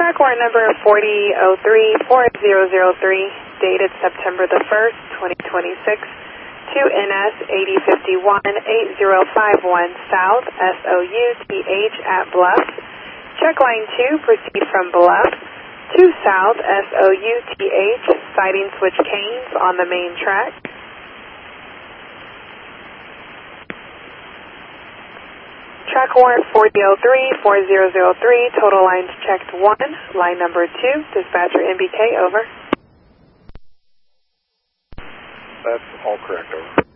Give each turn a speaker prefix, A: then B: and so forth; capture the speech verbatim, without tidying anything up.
A: Track warrant number forty oh three four zero zero three, dated September the first, twenty twenty-six, to N S eighty fifty-one eight zero five one South S O U T H at Bluff. Check line two, proceed from Bluff to South S O U T H, sighting switch canes on the main track. Track warrant forty oh three four zero zero three, total lines checked one, line number two, dispatcher N B K, over.
B: That's all correct, over.